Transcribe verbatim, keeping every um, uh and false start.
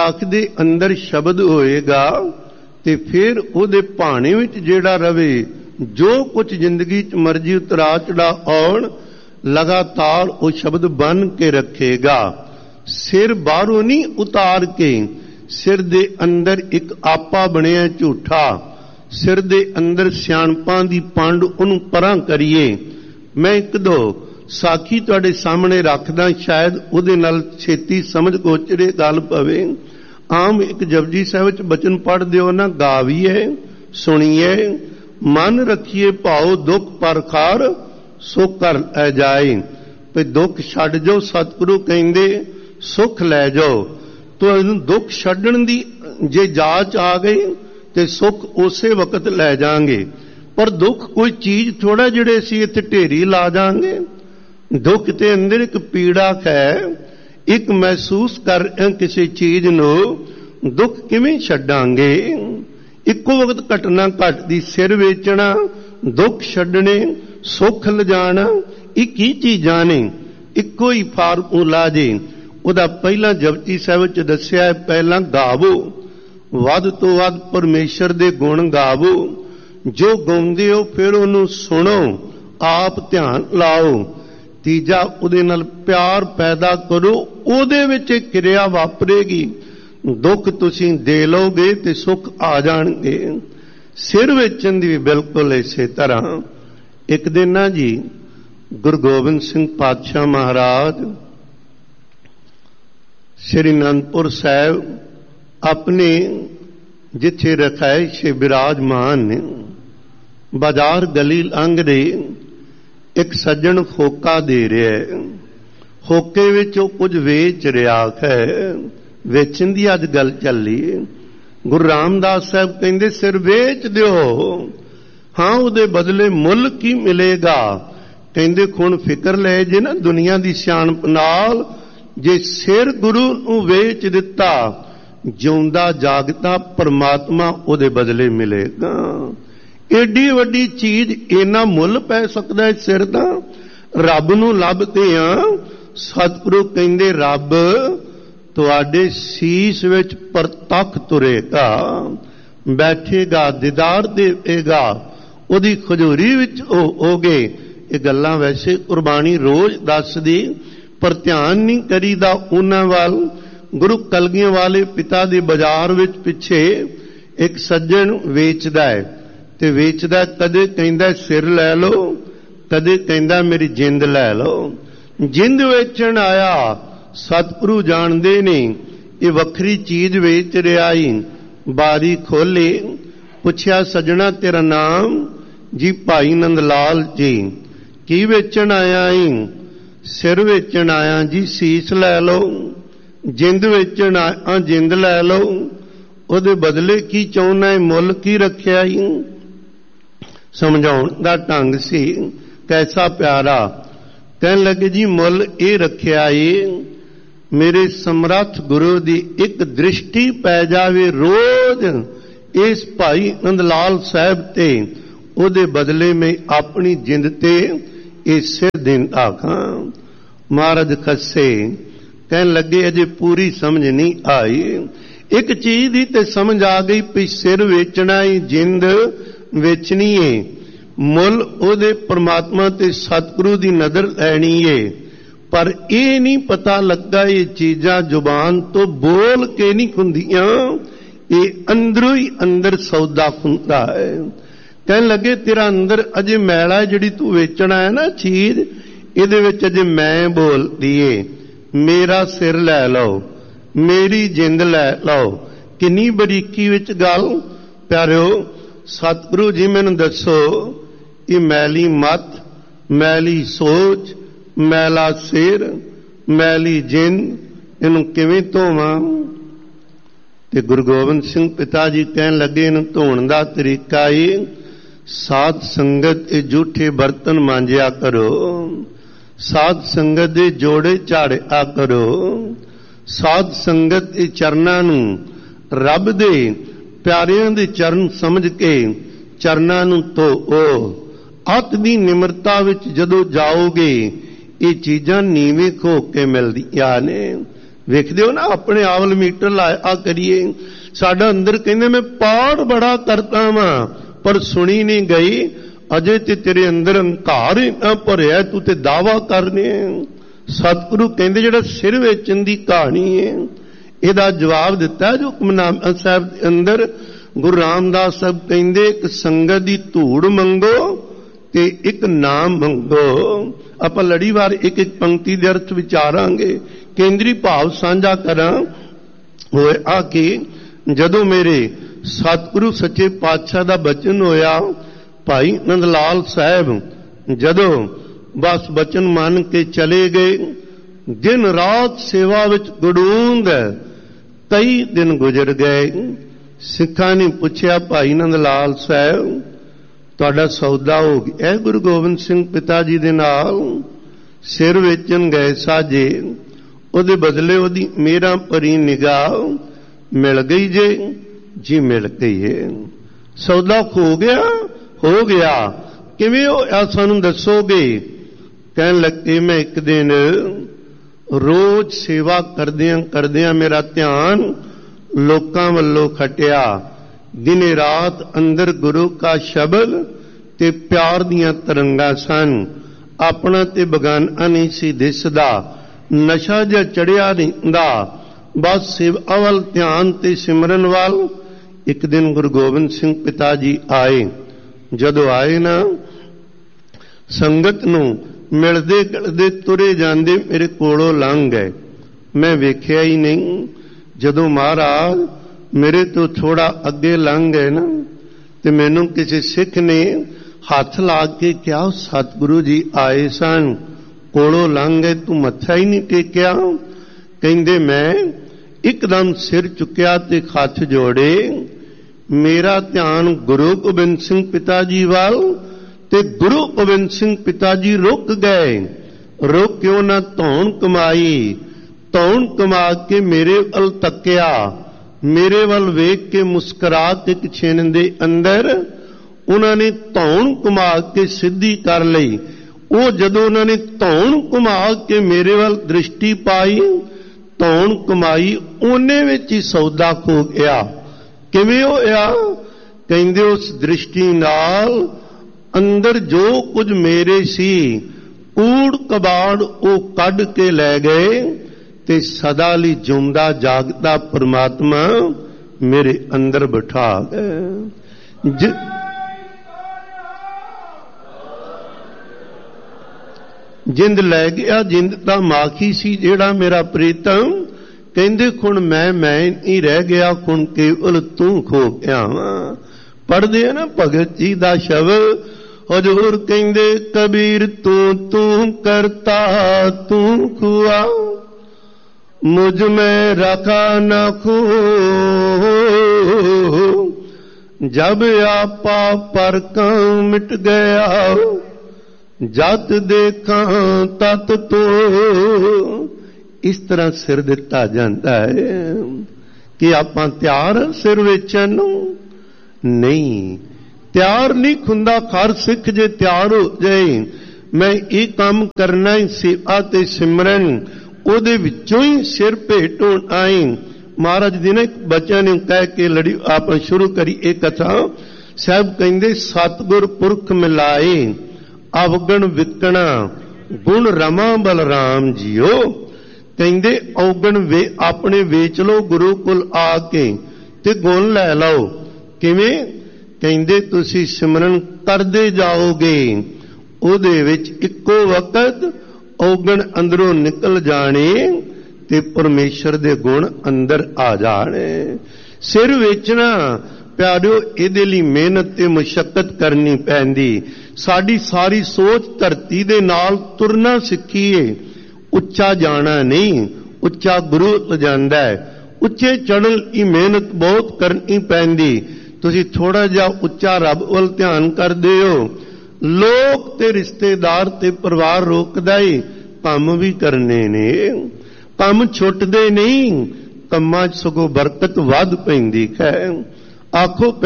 ਦਾਖ ਦੇ ਅੰਦਰ ਸ਼ਬਦ ਹੋਏਗਾ ਤੇ ਫਿਰ ਉਹਦੇ ਭਾਣੇ ਵਿੱਚ ਜਿਹੜਾ ਰਵੇ, ਜੋ ਕੁਝ ਜ਼ਿੰਦਗੀ 'ਚ ਮਰਜ਼ੀ ਉਤਰਾ ਚੜਾ ਆਉਣ, ਲਗਾਤਾਰ ਉਹ ਸ਼ਬਦ ਬਣ ਕੇ ਰੱਖੇਗਾ। ਸਿਰ ਬਾਹਰੋਂ ਨਹੀਂ ਉਤਾਰ ਕੇ, ਸਿਰ ਦੇ ਅੰਦਰ ਇੱਕ ਆਪਾ ਬਣਿਆ ਝੂਠਾ, ਸਿਰ ਦੇ ਅੰਦਰ ਸਿਆਣਪਾਂ ਦੀ ਪੰਡ, ਉਹਨੂੰ ਪਰਾਂ ਕਰੀਏ। ਮੈਂ ਇੱਕ ਦੋ ਸਾਖੀ ਤੁਹਾਡੇ ਸਾਹਮਣੇ ਰੱਖਦਾ, ਸ਼ਾਇਦ ਉਹਦੇ ਨਾਲ ਛੇਤੀ ਸਮਝ ਗੋਚਰੇ ਗੱਲ ਪਵੇ। ਆਮ ਇੱਕ ਜਪਜੀ ਸਾਹਿਬ ਵਿੱਚ ਬਚਨ ਪੜ੍ਹਦੇ ਹੋ ਨਾ, ਗਾਵੀਏ ਸੁਣੀਏ ਮਨ ਰੱਖੀਏ ਭਾਉ ਦੁੱਖ ਪਰਖਾਰ ਸੋ ਕਰ ਲੈ ਜਾਏ। ਤੇ ਦੁੱਖ ਛੱਡ ਜਾਓ, ਸਤਿਗੁਰੂ ਕਹਿੰਦੇ ਸੁੱਖ ਲੈ ਜਾਓ। ਤੁਹਾਨੂੰ ਦੁੱਖ ਛੱਡਣ ਦੀ ਜੇ ਜਾਚ ਆ ਗਈ ਤੇ ਸੁੱਖ ਉਸੇ ਵਕਤ ਲੈ ਜਾਾਂਗੇ। ਪਰ ਦੁੱਖ ਕੋਈ ਚੀਜ਼ ਥੋੜਾ ਜਿਹੜੇ ਅਸੀਂ ਇੱਥੇ ਢੇਰੀ ਲਾ ਜਾਾਂਗੇ। ਦੁੱਖ ਦੇ ਅੰਦਰ ਇੱਕ ਪੀੜਾ ਹੈ, ਇੱਕ ਮਹਿਸੂਸ ਕਰ ਕਿਸੇ ਚੀਜ਼ ਨੂੰ, ਦੁੱਖ ਕਿਵੇਂ ਛੱਡਾਂਗੇ? ਇੱਕੋ ਵਕਤ ਘਟਨਾ ਘਟਦੀ, ਸਿਰ ਵੇਚਣਾ, ਦੁੱਖ ਛੱਡਣੇ, ਸੁੱਖ ਲਿਜਾਣਾ, ਇੱਕ ਹੀ ਚੀਜ਼ਾਂ ਨੇ, ਇੱਕੋ ਹੀ ਫਾਰਮੂਲਾ ਜੇ। ਉਹਦਾ ਪਹਿਲਾਂ ਜਪਜੀ ਸਾਹਿਬ ਵਿੱਚ ਦੱਸਿਆ, ਪਹਿਲਾਂ ਗਾਵੋ, ਵੱਧ ਤੋਂ ਵੱਧ ਪਰਮੇਸ਼ਰ ਦੇ ਗੁਣ ਗਾਵੋ। ਜੋ ਗਾਉਂਦੇ ਹੋ ਫਿਰ ਉਹਨੂੰ ਸੁਣੋ, ਆਪ ਧਿਆਨ ਲਾਓ। ਤੀਜਾ, ਉਹਦੇ ਨਾਲ ਪਿਆਰ ਪੈਦਾ ਕਰੋ, ਉਹਦੇ ਵਿੱਚ ਕਿਰਿਆ ਵਾਪਰੇਗੀ। ਦੁੱਖ ਤੁਸੀਂ ਦੇ ਲਓਗੇ ਤੇ ਸੁੱਖ ਆ ਜਾਣਗੇ। ਸਿਰ ਵੇਚਣ ਦੀ ਵੀ ਬਿਲਕੁਲ ਇਸੇ ਤਰ੍ਹਾਂ। ਇੱਕ ਦਿਨ ਨਾ ਜੀ ਗੁਰੂ ਗੋਬਿੰਦ ਸਿੰਘ ਪਾਤਸ਼ਾਹ ਮਹਾਰਾਜ ਸ੍ਰੀ ਅਨੰਦਪੁਰ ਸਾਹਿਬ ਆਪਣੇ ਜਿੱਥੇ ਰਖਾਇਸ਼ ਬਿਰਾਜਮਾਨ ਨੇ, ਬਾਜ਼ਾਰ ਗਲੀ ਲੰਘ ਰਹੇ, ਇੱਕ ਸੱਜਣ ਹੋਕਾ ਦੇ ਰਿਹਾ ਹੈ। ਹੋਕੇ ਵਿੱਚ ਉਹ ਕੁਝ ਵੇਚ ਰਿਹਾ ਹੈ। ਵੇਚਣ ਦੀ ਅੱਜ ਗੱਲ ਚੱਲੀ। ਗੁਰੂ ਰਾਮਦਾਸ ਸਾਹਿਬ ਕਹਿੰਦੇ ਸਿਰ ਵੇਚ ਦਿਓ, ਹਾਂ ਉਹਦੇ ਬਦਲੇ ਮੁੱਲ ਕੀ ਮਿਲੇਗਾ? ਕਹਿੰਦੇ ਹੁਣ ਫਿਕਰ ਲੈ ਜੇ ਨਾ ਦੁਨੀਆ ਦੀ ਸਿਆਣਪ ਨਾਲ, ਜੇ ਸਿਰ ਗੁਰੂ ਨੂੰ ਵੇਚ ਦਿੱਤਾ, ਜਿਉਂਦਾ ਜਾਗਦਾ ਪਰਮਾਤਮਾ ਉਹਦੇ ਬਦਲੇ ਮਿਲੇਗਾ। ਏਡੀ ਵੱਡੀ ਚੀਜ਼, ਇੰਨਾ ਮੁੱਲ ਪੈ ਸਕਦਾ ਸਿਰ ਦਾ। ਰੱਬ ਨੂੰ ਲੱਭਦੇ ਆ, ਸਤਿਗੁਰੂ ਕਹਿੰਦੇ ਰੱਬ ਤੁਹਾਡੇ ਸੀਸ ਵਿੱਚ ਪ੍ਰਤੱਖ ਤੁਰੇਗਾ, ਬੈਠੇਗਾ, ਦੀਦਾਰ ਦੇਵੇਗਾ, ਉਹਦੀ ਖਜੂਰੀ ਵਿੱਚ ਹੋਗੇ। ਇਹ ਗੱਲਾਂ ਵੈਸੇ ਕੁਰਬਾਨੀ ਰੋਜ਼ ਦੱਸਦੀ, ਪਰ ਧਿਆਨ ਨਹੀਂ ਕਰੀਦਾ ਉਹਨਾਂ ਵੱਲ। ਗੁਰੂ ਕਲਗੀਆਂ ਵਾਲੇ ਪਿਤਾ ਦੇ ਬਾਜ਼ਾਰ ਵਿੱਚ ਪਿੱਛੇ ਇੱਕ ਸੱਜਣ ਵੇਚਦਾ ਹੈ, ਤੇ ਵੇਚਦਾ ਕਦੇ ਕਹਿੰਦਾ ਸਿਰ ਲੈ ਲਓ, ਕਦੇ ਕਹਿੰਦਾ ਮੇਰੀ ਜਿੰਦ ਲੈ ਲਓ। ਜਿੰਦ ਵੇਚਣ ਆਇਆ, ਸਤਿਗੁਰੂ ਜਾਣਦੇ ਨੇ ਇਹ ਵੱਖਰੀ ਚੀਜ਼ ਵੇਚ ਰਿਹਾ ਈ। ਬਾਰੀ ਖੋਲੇ, ਪੁੱਛਿਆ ਸੱਜਣਾ ਤੇਰਾ ਨਾਮ? ਜੀ ਭਾਈ ਨੰਦ ਲਾਲ ਜੀ। ਕੀ ਵੇਚਣ ਆਇਆ ਈ? ਸਿਰ ਵੇਚਣ ਆਇਆ ਜੀ। ਸੀਸ ਲੈ ਲਓ। ਜਿੰਦ ਵੇਚਣ ਆਇਆ, ਜਿੰਦ ਲੈ ਲਓ। ਉਹਦੇ ਬਦਲੇ ਕੀ ਚਾਹੁੰਦਾ ਹੈ? ਮੁੱਲ ਕੀ ਰੱਖਿਆ ਈ? ਸਮਝਾਉਣ ਦਾ ਢੰਗ ਸੀ ਕੈਸਾ ਪਿਆਰਾ। ਕਹਿਣ ਲੱਗੇ ਜੀ ਮੁੱਲ ਇਹ ਰੱਖਿਆ ਏ, ਮੇਰੇ ਸਮਰੱਥ ਗੁਰੂ ਦੀ ਇੱਕ ਦ੍ਰਿਸ਼ਟੀ ਪੈ ਜਾਵੇ ਰੋਜ਼ ਇਸ ਭਾਈ ਨੰਦ ਲਾਲ ਸਾਹਿਬ ਤੇ, ਉਹਦੇ ਬਦਲੇ ਮੈਂ ਆਪਣੀ ਜਿੰਦ ਤੇ ਇਹ ਸਿਰ ਦਿੰਦਾ ਖਾਂ। ਮਹਾਰਾਜ ਖੱਸੇ ਕਹਿਣ ਲੱਗੇ ਅਜੇ ਪੂਰੀ ਸਮਝ ਨਹੀਂ ਆਈ। ਇੱਕ ਚੀਜ਼ ਦੀ ਤੇ ਸਮਝ ਆ ਗਈ ਵੀ ਸਿਰ ਵੇਚਣਾ ਹੀ, ਜਿੰਦ ਵੇਚਣੀ ਏ, ਮੁੱਲ ਉਹਦੇ ਪਰਮਾਤਮਾ ਤੇ ਸਤਿਗੁਰੂ ਦੀ ਨਜ਼ਰ ਲੈਣੀ ਏ। ਪਰ ਇਹ ਨਹੀਂ ਪਤਾ ਲੱਗਾ ਇਹ ਚੀਜ਼ਾਂ ਜ਼ੁਬਾਨ ਤੋਂ ਬੋਲ ਕੇ ਨਹੀਂ ਹੁੰਦੀਆਂ, ਇਹ ਅੰਦਰੋਂ ਹੀ ਅੰਦਰ ਸੌਦਾ ਹੁੰਦਾ ਹੈ। ਕਹਿਣ ਲੱਗੇ ਤੇਰਾ ਅੰਦਰ ਅਜੇ ਮੈਲਾ ਜਿਹੜੀ ਤੂੰ ਵੇਚਣਾ ਹੈ ਨਾ ਚੀਜ਼, ਇਹਦੇ ਵਿੱਚ ਅਜੇ ਮੈਂ ਬੋਲਦੀ ਏ। ਮੇਰਾ ਸਿਰ ਲੈ ਲਓ, ਮੇਰੀ ਜਿੰਦ ਲੈ ਲਓ। ਕਿੰਨੀ ਬਰੀਕੀ ਵਿੱਚ ਗੱਲ ਪਿਆਰਿਓ। ਸਤਿਗੁਰੂ ਜੀ ਮੈਨੂੰ ਦੱਸੋ, ਇਹ ਮੈਲੀ ਮੱਤ, ਮੈਲੀ ਸੋਚ, ਮੈਲਾ ਸਿਰ, ਮੈਲੀ ਜਿੰਦ, ਇਹਨੂੰ ਕਿਵੇਂ ਧੋਵਾਂ? ਤੇ ਗੁਰੂ ਗੋਬਿੰਦ ਸਿੰਘ ਪਿਤਾ ਜੀ ਕਹਿਣ ਲੱਗੇ ਇਹਨੂੰ ਧੋਣ ਦਾ ਤਰੀਕਾ ਏ, ਸਾਧ ਸੰਗਤ ਇਹ ਝੂਠੇ ਬਰਤਨ ਮਾਂਜਿਆ ਕਰੋ, ਸਾਧ ਸੰਗਤ ਦੇ ਜੋੜੇ ਝਾੜਿਆ ਕਰੋ, ਸਾਧ ਸੰਗਤ ਦੇ ਚਰਨਾਂ ਨੂੰ ਰੱਬ ਦੇ ਪਿਆਰਿਆਂ ਦੇ ਚਰਨ ਸਮਝ ਕੇ ਚਰਨਾਂ ਨੂੰ ਧੋਓ। ਅੱਤ ਦੀ ਨਿਮਰਤਾ ਵਿੱਚ ਜਦੋਂ ਜਾਓਗੇ ਇਹ ਚੀਜ਼ਾਂ ਨੀਵੇਂ ਖੋ ਕੇ ਮਿਲਦੀਆਂ ਨੇ। ਵੇਖਦੇ ਹੋ ਨਾ, ਆਪਣੇ ਆਵਲ ਮੀਟਰ ਲਾਇਆ ਕਰੀਏ। ਸਾਡਾ ਅੰਦਰ ਕਹਿੰਦੇ ਮੈਂ ਪਾਠ ਬੜਾ ਕਰਦਾ ਵਾਂ, ਪਰ ਸੁਣੀ ਨਹੀਂ ਗਈ। ਅਜੇ ਤੇ ਤੇਰੇ ਅੰਦਰ ਹੰਕਾਰ ਇੰਨਾ ਭਰਿਆ, ਤੂੰ ਤੇ ਦਾਵਾ ਕਰਨੇ। ਸਤਿਗੁਰੂ ਕਹਿੰਦੇ ਜਿਹੜਾ ਸਿਰ ਵੇਚਣ ਦੀ ਕਹਾਣੀ ਹੈ, ਇਹਦਾ ਜਵਾਬ ਦਿੱਤਾ ਜੋ ਹੁਕਮਨਾਮਾ ਸਾਹਿਬ ਦੇ ਅੰਦਰ। ਗੁਰੂ ਰਾਮਦਾਸ ਸਾਹਿਬ ਕਹਿੰਦੇ ਇੱਕ ਸੰਗਤ ਦੀ ਧੂੜ ਮੰਗੋ ਤੇ ਇੱਕ ਨਾਮ ਮੰਗੋ। ਆਪਾਂ ਲੜੀਵਾਰ ਇੱਕ ਇੱਕ ਪੰਕਤੀ ਦੇ ਅਰਥ ਵਿਚਾਰਾਂਗੇ। ਕੇਂਦਰੀ ਭਾਵ ਸਾਂਝਾ ਕਰਾਂ ਹੋਏ ਆ ਕਿ ਜਦੋਂ ਮੇਰੇ ਸਤਿਗੁਰੂ ਸੱਚੇ ਪਾਤਸ਼ਾਹ ਦਾ ਬਚਨ ਹੋਇਆ, ਭਾਈ ਨੰਦ ਲਾਲ ਸਾਹਿਬ ਜਦੋਂ ਬਸ ਬਚਨ ਮੰਨ ਕੇ ਚਲੇ ਗਏ, ਦਿਨ ਰਾਤ ਸੇਵਾ ਵਿੱਚ ਗੜੂੰਦ ਕਈ ਦਿਨ ਗੁਜ਼ਰ ਗਏ। ਸਿੱਖਾਂ ਨੇ ਪੁੱਛਿਆ, ਭਾਈ ਨੰਦ ਲਾਲ ਸਾਹਿਬ ਤੁਹਾਡਾ ਸੌਦਾ ਹੋ ਗਿਆ? ਗੁਰੂ ਗੋਬਿੰਦ ਸਿੰਘ ਪਿਤਾ ਜੀ ਦੇ ਨਾਲ ਸਿਰ ਵੇਚਣ ਗਏ ਸਾਜੇ, ਉਹਦੇ ਬਦਲੇ ਉਹਦੀ ਮੇਰਾ ਭਰੀ ਨਿਗਾਹ ਮਿਲ ਗਈ ਜੇ? ਜੀ ਮਿਲ ਗਈ ਹੈ। ਸੌਦਾ ਖੋ ਗਿਆ? ਹੋ ਗਿਆ। ਕਿਵੇਂ ਹੋਇਆ ਸਾਨੂੰ ਦੱਸੋਗੇ? ਕਹਿਣ ਲੱਗੇ, ਮੈਂ ਇੱਕ ਦਿਨ ਰੋਜ਼ ਸੇਵਾ ਕਰਦਿਆਂ ਕਰਦਿਆਂ ਮੇਰਾ ਧਿਆਨ ਲੋਕਾਂ ਵੱਲੋਂ ਖਟਿਆ। ਦਿਨੇ ਰਾਤ ਅੰਦਰ ਗੁਰੂ ਕਾ ਸ਼ਬਦ ਤੇ ਪਿਆਰ ਦੀਆਂ ਤਰੰਗਾਂ ਸਨ। ਆਪਣਾ ਤੇ ਬਗਾਨਾ ਨਹੀਂ ਸੀ ਦਿਸਦਾ, ਨਸ਼ਾ ਜਿਹਾ ਚੜਿਆ ਰਹਿੰਦਾ, ਬਸ ਸੇਵਾ ਵੱਲ ਧਿਆਨ ਤੇ ਸਿਮਰਨ ਵੱਲ। ਇੱਕ ਦਿਨ ਗੁਰੂ ਗੋਬਿੰਦ ਸਿੰਘ ਪਿਤਾ ਜੀ ਆਏ। ਜਦੋਂ ਆਏ ਨਾ, ਸੰਗਤ ਨੂੰ ਮਿਲਦੇ ਗਿਲਦੇ ਤੁਰੇ ਜਾਂਦੇ ਮੇਰੇ ਕੋਲੋਂ ਲੰਘ ਗਏ। ਮੈਂ ਵੇਖਿਆ ਹੀ ਨਹੀਂ। ਜਦੋਂ ਮਹਾਰਾਜ ਮੇਰੇ ਤੋਂ ਥੋੜਾ ਅੱਗੇ ਲੰਘ ਗਏ ਨਾ, ਤੇ ਮੈਨੂੰ ਕਿਸੇ ਸਿੱਖ ਨੇ ਹੱਥ ਲਾ ਕੇ ਕਿਹਾ, ਸਤਿਗੁਰੂ ਜੀ ਆਏ ਸਨ, ਕੋਲੋਂ ਲੰਘ ਗਏ, ਤੂੰ ਮੱਥਾ ਹੀ ਨਹੀਂ ਟੇਕਿਆ। ਕਹਿੰਦੇ ਮੈਂ ਇੱਕਦਮ ਸਿਰ ਚੁੱਕਿਆ ਤੇ ਹੱਥ ਜੋੜੇ। ਮੇਰਾ ਧਿਆਨ ਗੁਰੂ ਗੋਬਿੰਦ ਸਿੰਘ ਪਿਤਾ ਜੀ ਵੱਲ, ਤੇ ਗੁਰੂ ਗੋਬਿੰਦ ਸਿੰਘ ਪਿਤਾ ਜੀ ਰੁਕ ਗਏ। ਰੁਕ ਕਿਉਂ ਨਾ ਧੌਣ ਕਮਾਈ, ਧੌਣ ਕਮਾ ਕੇ ਮੇਰੇ ਵੱਲ ਤੱਕਿਆ, ਮੇਰੇ ਵੱਲ ਵੇਖ ਕੇ ਮੁਸਕਰਾ ਕੇ ਇੱਕ ਛਿਣ ਦੇ ਅੰਦਰ ਉਹਨਾਂ ਨੇ ਧੌਣ ਕਮਾ ਕੇ ਸਿੱਧੀ ਕਰ ਲਈ। ਉਹ ਜਦੋਂ ਉਹਨਾਂ ਨੇ ਧੌਣ ਕਮਾ ਕੇ ਮੇਰੇ ਵੱਲ ਦ੍ਰਿਸ਼ਟੀ ਪਾਈ, ਧੌਣ ਕਮਾਈ, ਉਹਨੇ ਵਿੱਚ ਹੀ ਸੌਦਾ ਖੋ ਗਿਆ। ਕਿਵੇਂ ਹੋਇਆ? ਕਹਿੰਦੇ ਉਸ ਦ੍ਰਿਸ਼ਟੀ ਨਾਲ ਅੰਦਰ ਜੋ ਕੁਝ ਮੇਰੇ ਸੀ ਕੂੜ ਕਬਾੜ ਉਹ ਕੱਢ ਕੇ ਲੈ ਗਏ, ਤੇ ਸਦਾ ਲਈ ਜਿਉਂਦਾ ਜਾਗਦਾ ਪਰਮਾਤਮਾ ਮੇਰੇ ਅੰਦਰ ਬਿਠਾ ਗਏ। ਜਿੰਦ ਲੈ ਗਿਆ, ਜਿੰਦ ਤਾਂ ਮਾਖੀ ਸੀ ਜਿਹੜਾ ਮੇਰਾ ਪ੍ਰੀਤਮ। ਕਹਿੰਦੇ ਹੁਣ ਮੈਂ ਮੈਂ ਨਹੀਂ ਰਹਿ ਗਿਆ, ਹੁਣ ਕੇਵਲ ਤੂੰ ਖੋ ਗਿਆ ਵਾਂ। ਪੜ੍ਹਦੇ ਆ ਨਾ ਭਗਤ ਜੀ ਦਾ ਸ਼ਬਦ, ਹਜ਼ੂਰ ਕਹਿੰਦੇ ਕਬੀਰ ਤੂੰ ਤੂੰ ਕਰਤਾ ਤੂੰ ਖੁਆ, ਮੁਝ ਮੈਂ ਰਖਾ ਨਾ ਖੋ, ਜਬ ਆਪਾ ਪਰ ਕਾਂ ਮਿਟ ਗਿਆ, ਜਤ ਦੇਖਾਂ ਤਤ ਤੋ। ਇਸ ਤਰ੍ਹਾਂ ਸਿਰ ਦਿੱਤਾ ਜਾਂਦਾ ਹੈ ਕਿ ਆਪਾਂ ਤਿਆਰ ਸਿਰ ਵੇਚਣ ਨੂੰ? ਨਹੀਂ, ਤਿਆਰ ਨਹੀਂ ਹੁੰਦਾ। ਹਰ ਸਿੱਖ ਜੇ ਤਿਆਰ ਹੋ ਜਾਏ, ਮੈਂ ਇਹ ਕੰਮ ਕਰਨਾ ਹੀ ਸੇਵਾ ਤੇ ਸਿਮਰਨ, ਉਹਦੇ ਵਿੱਚੋਂ ਹੀ ਸਿਰ ਭੇਟ ਹੋਣ ਆਏ। ਮਹਾਰਾਜ ਜੀ ਨੇ ਇੱਕ ਬਚਨ ਕਹਿ ਕੇ ਲੜੀ ਆਪਾਂ ਸ਼ੁਰੂ ਕਰੀ ਇਹ ਕਥਾ। ਸਾਹਿਬ ਕਹਿੰਦੇ, ਸਤਿਗੁਰ ਪੁਰਖ ਮਿਲਾਏ ਅਵਗਣ ਵਿਕਣਾ, ਗੁਣ ਰਮਾ ਬਲਰਾਮ ਜੀਓ। ਕਹਿੰਦੇ ਔਗਣ ਵੇ ਆਪਣੇ ਵੇਚ ਲਓ ਗੁਰੂ ਕੋਲ ਆ ਕੇ, ਤੇ ਗੁਣ ਲੈ ਲਓ। ਕਿਵੇਂ? ਕਹਿੰਦੇ ਤੁਸੀਂ ਸਿਮਰਨ ਕਰਦੇ ਜਾਓਗੇ, ਉਹਦੇ ਵਿੱਚ ਇੱਕੋ ਵਕਤ ਔਗਣ ਅੰਦਰੋਂ ਨਿਕਲ ਜਾਣੇ ਤੇ ਪਰਮੇਸ਼ਰ ਦੇ ਗੁਣ ਅੰਦਰ ਆ ਜਾਣੇ। ਸਿਰ ਵੇਚਣਾ ਪਿਆਰਿਓ, ਇਹਦੇ ਲਈ ਮਿਹਨਤ ਤੇ ਮੁਸ਼ੱਕਤ ਕਰਨੀ ਪੈਂਦੀ। ਸਾਡੀ ਸਾਰੀ ਸੋਚ ਧਰਤੀ ਦੇ ਨਾਲ ਤੁਰਨਾ ਸਿੱਖੀਏ। ਉੱਚਾ ਜਾਣਾ ਨਹੀਂ, ਉੱਚਾ ਗੁਰੂ ਲਿਜਾਂਦਾ ਹੈ। ਉੱਚੇ ਚੜ੍ਹਨ ਦੀ ਮਿਹਨਤ ਬਹੁਤ ਕਰਨੀ ਪੈਂਦੀ। ਤੁਸੀਂ ਥੋੜਾ ਜਿਹਾ ਉੱਚਾ ਰੱਬ ਵੱਲ ਧਿਆਨ ਕਰਦੇ ਹੋ, ਲੋਕ ਤੇ ਰਿਸ਼ਤੇਦਾਰ ਤੇ ਪਰਿਵਾਰ ਰੋਕਦਾ ਹੀ, ਕੰਮ ਵੀ ਕਰਨੇ ਨੇ। ਕੰਮ ਛੁੱਟਦੇ ਨਹੀਂ, ਕੰਮਾਂ 'ਚ ਸਗੋਂ ਬਰਕਤ ਵੱਧ ਪੈਂਦੀ ਹੈ। ਆਖੋ